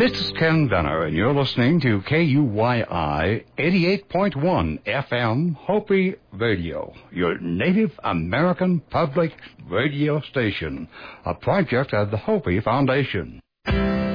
This is Ken Benner, and you're listening to KUYI 88.1 FM Hopi Radio, your Native American public radio station, a project of the Hopi Foundation.